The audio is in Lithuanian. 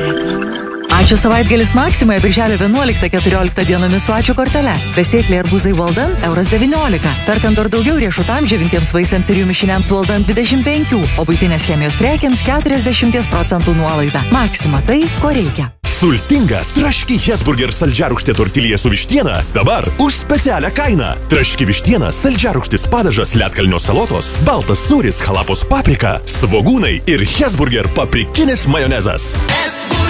Ačiū savaitgalis Maksimoje birželio 11-14 dienomis su ačiū kortele. Besėkliai arbūzai Walden €19. Perkant dar daugiau riešutam, džiovintiems vaisiams ir jų mišiniams Walden 25, o buitinės chemijos prekiams 40% nuolaida. Maksima tai, ko reikia. Sultinga traški Hesburger saldžiarūgštė tortilija su vištiena dabar už specialią kainą. Traški vištiena, saldžiarūgštis padažas, ledkalnio salotos, baltas sūris, halapos paprika, svogūnai ir Hesburger paprikinis majonezas.